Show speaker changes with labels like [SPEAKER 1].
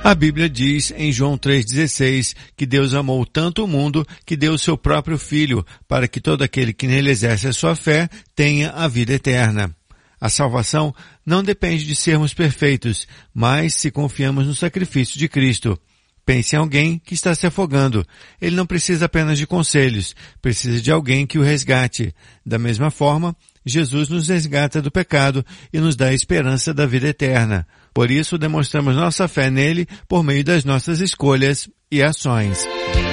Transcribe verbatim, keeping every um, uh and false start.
[SPEAKER 1] A Bíblia diz em João três dezesseis que Deus amou tanto o mundo que deu o seu próprio Filho para que todo aquele que nele exerce a sua fé tenha a vida eterna. A salvação não depende de sermos perfeitos, mas se confiamos no sacrifício de Cristo. Pense em alguém que está se afogando. Ele não precisa apenas de conselhos, precisa de alguém que o resgate. Da mesma forma, Jesus nos resgata do pecado e nos dá a esperança da vida eterna. Por isso, demonstramos nossa fé nele por meio das nossas escolhas e ações.